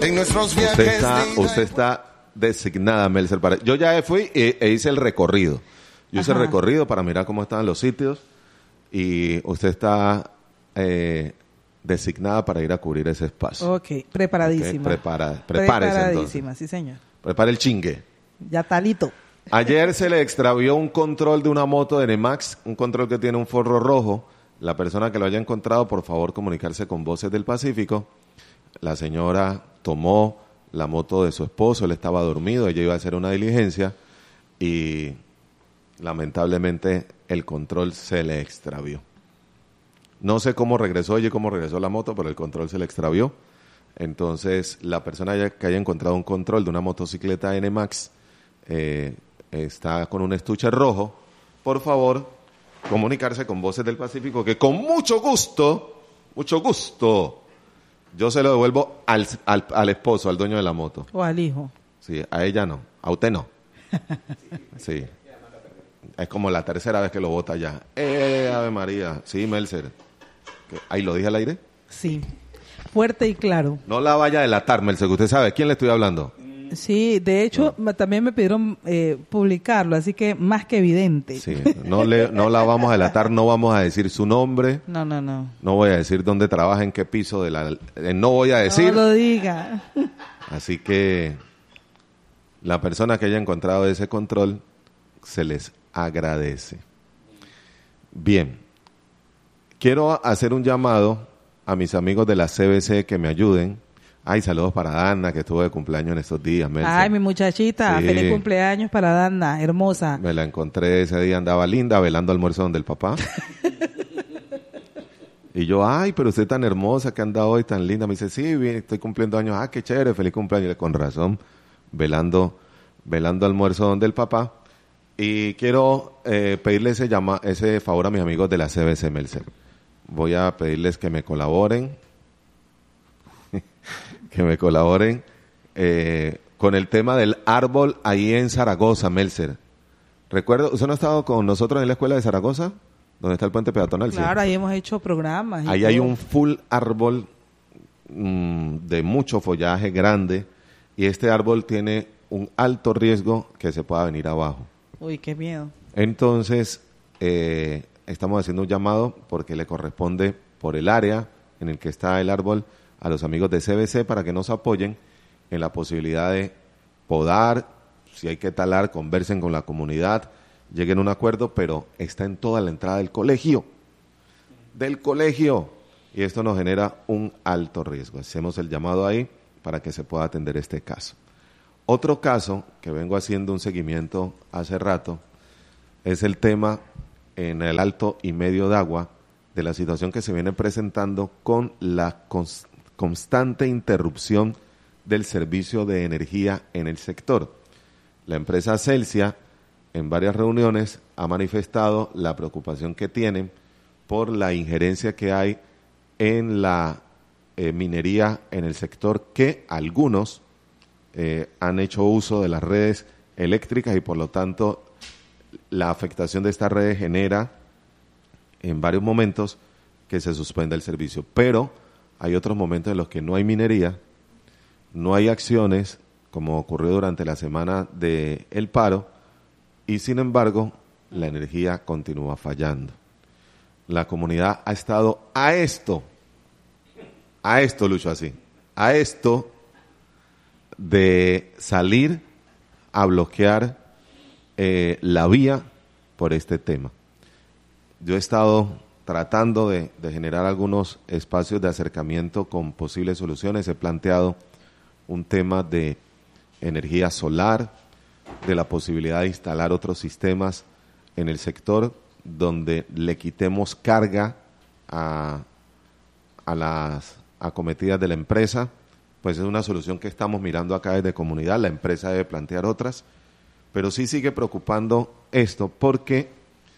En nuestros viajes Usted está designada, Melser. Yo ya fui e hice el recorrido. Yo hice el recorrido para mirar cómo estaban los sitios y usted está designada para ir a cubrir ese espacio. Ok, preparadísima. Okay, prepárese preparadísima, entonces. Sí, señor. Prepare el chingue. Ya talito. Ayer se le extravió un control de una moto de Nemax, un control que tiene un forro rojo. La persona que lo haya encontrado, por favor, comunicarse con Voces del Pacífico. La señora tomó la moto de su esposo, él estaba dormido, ella iba a hacer una diligencia y lamentablemente el control se le extravió. No sé cómo regresó la moto, pero el control se le extravió. Entonces, la persona que haya encontrado un control de una motocicleta NMAX está con un estuche rojo. Por favor, comunicarse con Voces del Pacífico, que con mucho gusto, yo se lo devuelvo al esposo, al dueño de la moto. O al hijo. Sí, a ella no, a usted no. Sí. Es como la tercera vez que lo bota ya. Ave María. Sí, Melser. ¿Ahí lo dije al aire? Sí. Fuerte y claro. No la vaya a delatar, Melser, que usted sabe. ¿A quién le estoy hablando? Sí, de hecho, también me pidieron publicarlo, así que más que evidente. Sí, no la vamos a delatar, no vamos a decir su nombre. No. No voy a decir dónde trabaja, en qué piso de la... no voy a decir. No lo diga. Así que la persona que haya encontrado ese control se les agradece. Bien, quiero hacer un llamado a mis amigos de la CBC que me ayuden. Ay, saludos para Dana, que estuvo de cumpleaños en estos días. Melser. Ay, mi muchachita, sí. Feliz cumpleaños para Dana, hermosa. Me la encontré ese día, andaba linda, velando almuerzo donde el papá. Y yo, ay, pero usted tan hermosa, que anda hoy tan linda. Me dice, sí, bien, estoy cumpliendo años. Ah, qué chévere, feliz cumpleaños. Con razón, velando almuerzo donde el papá. Y quiero pedirle ese favor a mis amigos de la CBC, Melser. Voy a pedirles que me colaboren. Con el tema del árbol ahí en Zaragoza, Melser. ¿Recuerdo? ¿Usted no ha estado con nosotros en la escuela de Zaragoza? ¿Dónde está el puente peatonal? Claro, sí. Ahí hemos hecho programas. Ahí hay un full árbol de mucho follaje grande y este árbol tiene un alto riesgo que se pueda venir abajo. Uy, qué miedo. Entonces, estamos haciendo un llamado porque le corresponde por el área en el que está el árbol a los amigos de CBC para que nos apoyen en la posibilidad de podar, si hay que talar, conversen con la comunidad, lleguen a un acuerdo, pero está en toda la entrada del colegio, y esto nos genera un alto riesgo. Hacemos el llamado ahí para que se pueda atender este caso. Otro caso que vengo haciendo un seguimiento hace rato es el tema en el Alto y Medio de Agua de la situación que se viene presentando con la constante interrupción del servicio de energía en el sector. La empresa Celsia en varias reuniones ha manifestado la preocupación que tienen por la injerencia que hay en la minería en el sector, que algunos han hecho uso de las redes eléctricas y por lo tanto la afectación de estas redes genera en varios momentos que se suspenda el servicio. Pero hay otros momentos en los que no hay minería, no hay acciones, como ocurrió durante la semana del paro, y sin embargo la energía continúa fallando. La comunidad ha estado a esto, Lucho, así, a esto de salir a bloquear la vía por este tema. Yo he estado tratando de generar algunos espacios de acercamiento con posibles soluciones. He planteado un tema de energía solar, de la posibilidad de instalar otros sistemas en el sector donde le quitemos carga a las acometidas de la empresa. Pues es una solución que estamos mirando acá desde comunidad. La empresa debe plantear otras, pero sí sigue preocupando esto porque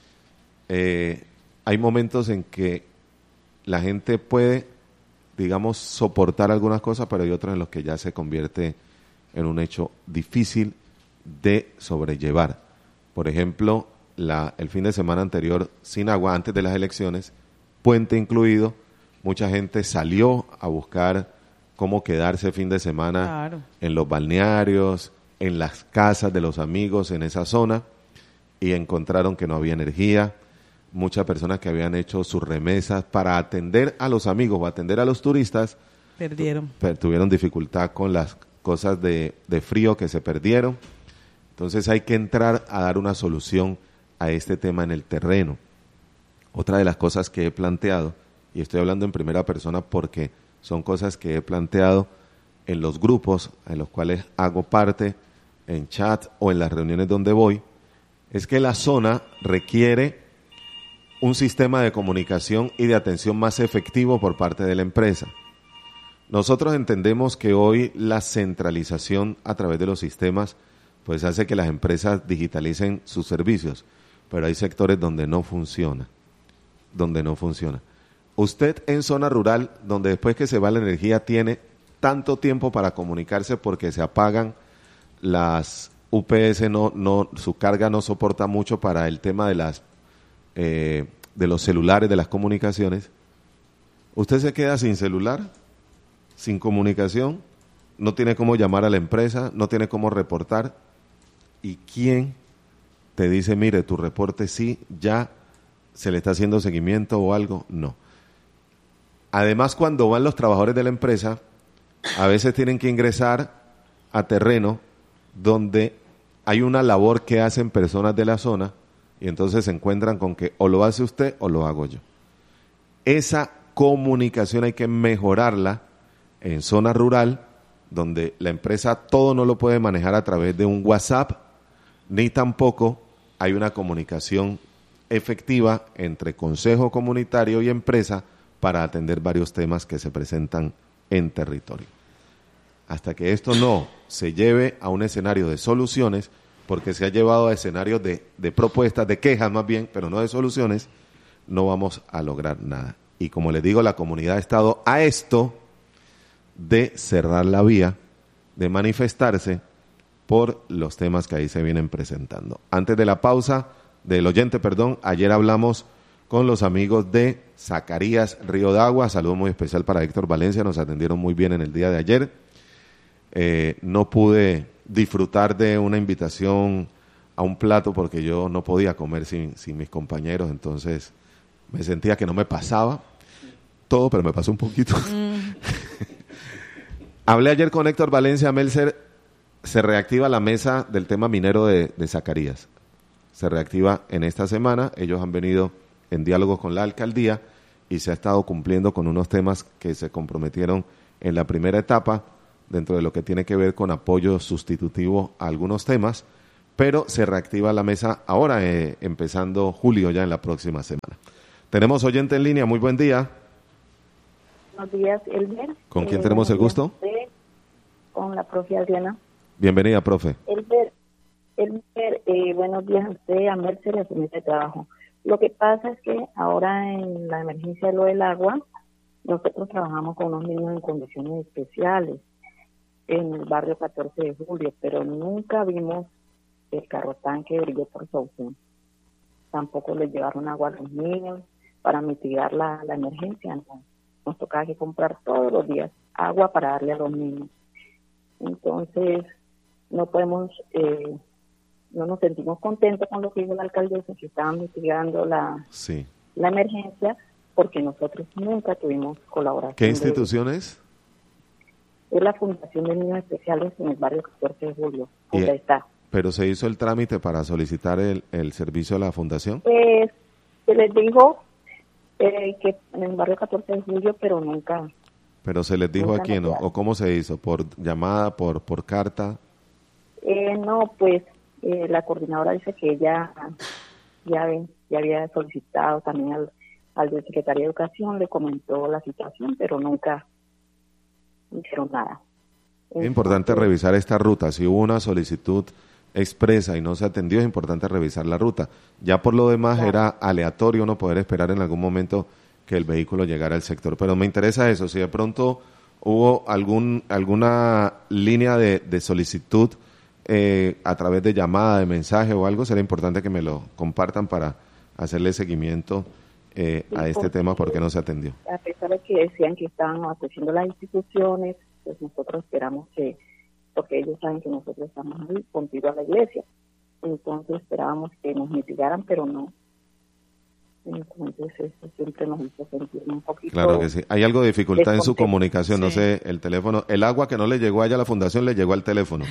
hay momentos en que la gente puede, digamos, soportar algunas cosas, pero hay otros en los que ya se convierte en un hecho difícil de sobrellevar. Por ejemplo, el fin de semana anterior, sin agua, antes de las elecciones, puente incluido, mucha gente salió a buscar cómo quedarse fin de semana Claro. en los balnearios, en las casas de los amigos en esa zona, y encontraron que no había energía. Muchas personas que habían hecho sus remesas para atender a los amigos o atender a los turistas Perdieron. tuvieron dificultad con las cosas de frío que se perdieron. Entonces hay que entrar a dar una solución a este tema en el terreno. Otra de las cosas que he planteado, y estoy hablando en primera persona porque son cosas que he planteado en los grupos en los cuales hago parte, en chat o en las reuniones donde voy, es que la zona requiere un sistema de comunicación y de atención más efectivo por parte de la empresa. Nosotros entendemos que hoy la centralización a través de los sistemas pues hace que las empresas digitalicen sus servicios, pero hay sectores donde no funciona, Usted en zona rural, donde después que se va la energía tiene tanto tiempo para comunicarse porque se apagan las UPS, su carga no soporta mucho para el tema de los celulares, de las comunicaciones. Usted se queda sin celular, sin comunicación, no tiene cómo llamar a la empresa, no tiene cómo reportar. ¿Y quién te dice, mire, tu reporte sí, ya se le está haciendo seguimiento o algo? No. Además, cuando van los trabajadores de la empresa, a veces tienen que ingresar a terreno donde hay una labor que hacen personas de la zona y entonces se encuentran con que o lo hace usted o lo hago yo. Esa comunicación hay que mejorarla en zona rural, donde la empresa todo no lo puede manejar a través de un WhatsApp, ni tampoco hay una comunicación efectiva entre consejo comunitario y empresa para atender varios temas que se presentan en territorio. Hasta que esto no se lleve a un escenario de soluciones, porque se ha llevado a escenarios de propuestas, de quejas más bien, pero no de soluciones, no vamos a lograr nada. Y como les digo, la comunidad ha estado a esto de cerrar la vía, de manifestarse por los temas que ahí se vienen presentando. Antes de la pausa, del oyente, perdón, ayer hablamos con los amigos de Zacarías Río de Agua. Saludo muy especial para Héctor Valencia, nos atendieron muy bien en el día de ayer. No pude disfrutar de una invitación a un plato porque yo no podía comer sin mis compañeros, entonces me sentía que no me pasaba todo, pero me pasó un poquito. Hablé ayer con Héctor Valencia. Melser, se reactiva la mesa del tema minero de Zacarías. Se reactiva en esta semana. Ellos han venido en diálogo con la alcaldía y se ha estado cumpliendo con unos temas que se comprometieron en la primera etapa, dentro de lo que tiene que ver con apoyo sustitutivo a algunos temas, pero se reactiva la mesa ahora, empezando julio, ya en la próxima semana. Tenemos oyente en línea, muy buen día. Buenos días, Elmer. ¿Con quién tenemos el gusto? Con la profe Adriana. Bienvenida, profe. Elmer, buenos días a usted, a Mercer y a su mesa de trabajo. Lo que pasa es que ahora en la emergencia de lo del agua, nosotros trabajamos con unos niños en condiciones especiales en el barrio 14 de julio, pero nunca vimos el carro tanque brilló por su ausencia. Tampoco les llevaron agua a los niños para mitigar la emergencia. ¿No? Nos tocaba que comprar todos los días agua para darle a los niños. Entonces, no nos sentimos contentos con lo que hizo la alcaldesa, que estaban mitigando la emergencia, porque nosotros nunca tuvimos colaboración. ¿Qué institución es? Es la Fundación de Niños Especiales en el barrio 14 de julio, donde está. ¿Pero se hizo el trámite para solicitar el servicio a la fundación? Se les dijo que en el barrio 14 de julio, pero nunca. ¿Pero se les dijo a quién o cómo se hizo? ¿Por llamada, por carta? No, pues la coordinadora dice que ella ya había solicitado también al del secretario de Educación, le comentó la situación, pero nunca hicieron nada. Es importante revisar esta ruta. Si hubo una solicitud expresa y no se atendió, es importante revisar la ruta. Ya por lo demás era aleatorio no poder esperar en algún momento que el vehículo llegara al sector. Pero me interesa eso, si de pronto hubo alguna línea de solicitud a través de llamada, de mensaje o algo, será importante que me lo compartan para hacerle seguimiento a este tema porque no se atendió. A pesar de que decían que estaban atendiendo las instituciones, pues nosotros esperamos que, porque ellos saben que nosotros estamos ahí contigo a la iglesia. Entonces esperábamos que nos mitigaran, pero no. Entonces eso siempre nos hizo sentir un poquito... Claro que sí. Hay algo de dificultad en su comunicación, sí. No sé, el teléfono, el agua que no le llegó allá a la fundación le llegó al teléfono.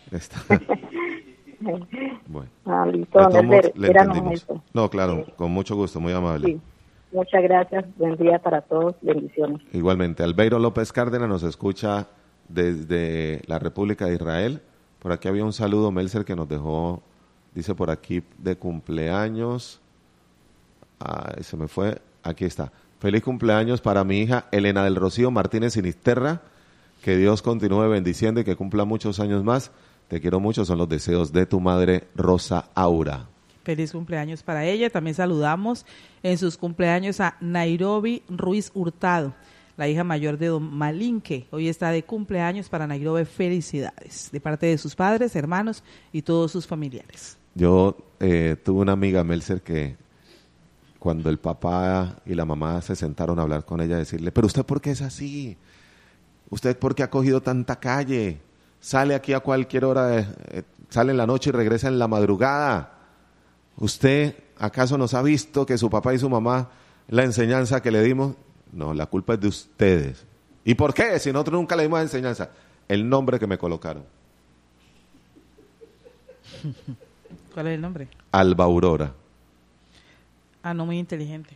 Bueno. Listo, don Elber, le entendimos. Eso. No, claro, con mucho gusto, muy amable. Sí. Muchas gracias, buen día para todos, bendiciones. Igualmente, Albeiro López Cárdenas nos escucha desde la República de Israel. Por aquí había un saludo, Melser, que nos dejó, dice por aquí, de cumpleaños. Se me fue, aquí está. Feliz cumpleaños para mi hija Elena del Rocío Martínez Sinisterra. Que Dios continúe bendiciendo y que cumpla muchos años más. Te quiero mucho, son los deseos de tu madre Rosa Aura. Feliz cumpleaños para ella. También saludamos en sus cumpleaños a Nairobi Ruiz Hurtado, la hija mayor de don Malinque. Hoy está de cumpleaños para Nairobi. Felicidades de parte de sus padres, hermanos y todos sus familiares. Yo tuve una amiga, Melser, que cuando el papá y la mamá se sentaron a hablar con ella, decirle, pero usted ¿por qué es así? ¿Usted por qué ha cogido tanta calle? Sale aquí a cualquier hora, sale en la noche y regresa en la madrugada. ¿Usted acaso nos ha visto que su papá y su mamá, la enseñanza que le dimos? No, la culpa es de ustedes. ¿Y por qué? Si nosotros nunca le dimos enseñanza. El nombre que me colocaron. ¿Cuál es el nombre? Alba Aurora. No, muy inteligente.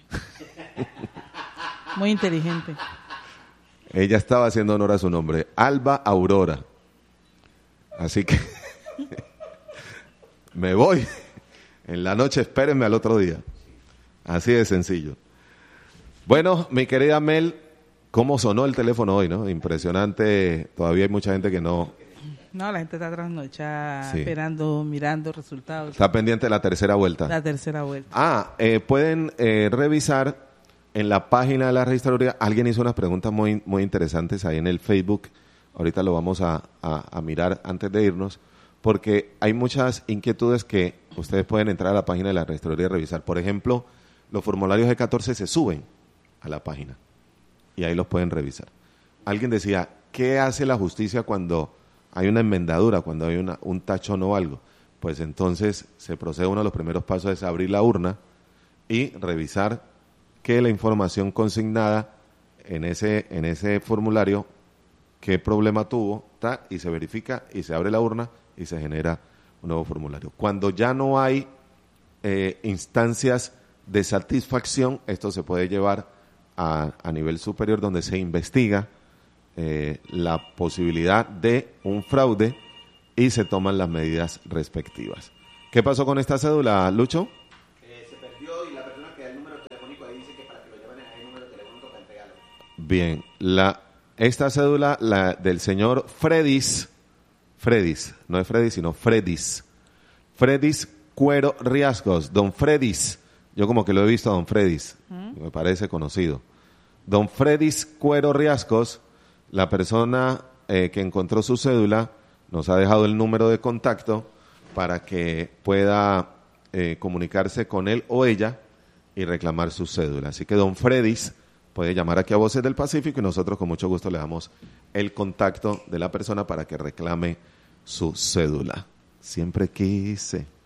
Muy inteligente. Ella estaba haciendo honor a su nombre, Alba Aurora. Así que me voy. En la noche espérenme al otro día. Así de sencillo. Bueno, mi querida Mel, ¿cómo sonó el teléfono hoy, no? Impresionante. Todavía hay mucha gente que no... No, la gente está trasnochada, Sí. Esperando, mirando resultados. Está pendiente de la tercera vuelta. La tercera vuelta. Pueden revisar en la página de la registraduría. Alguien hizo unas preguntas muy, muy interesantes ahí en el Facebook. Ahorita lo vamos a mirar antes de irnos, porque hay muchas inquietudes que ustedes pueden entrar a la página de la registraduría y revisar. Por ejemplo, los formularios G14 se suben a la página y ahí los pueden revisar. Alguien decía, ¿qué hace la justicia cuando hay una enmendadura, cuando hay un tachón o algo? Pues entonces se procede, uno de los primeros pasos es abrir la urna y revisar que la información consignada en ese formulario, qué problema tuvo, y se verifica y se abre la urna y se genera un nuevo formulario. Cuando ya no hay instancias de satisfacción, esto se puede llevar a nivel superior, donde se investiga la posibilidad de un fraude y se toman las medidas respectivas. ¿Qué pasó con esta cédula, Lucho? Se perdió y la persona que da el número telefónico ahí dice que para que lo lleven a el número telefónico para entregarlo. Bien, esta cédula, la del señor Fredis, no es Fredis, sino Fredis Cuero Riascos, don Fredis, yo como que lo he visto a don Fredis, me parece conocido. Don Fredis Cuero Riascos, la persona que encontró su cédula, nos ha dejado el número de contacto para que pueda comunicarse con él o ella y reclamar su cédula. Así que don Fredis puede llamar aquí a Voces del Pacífico y nosotros con mucho gusto le damos el contacto de la persona para que reclame su cédula. Siempre quise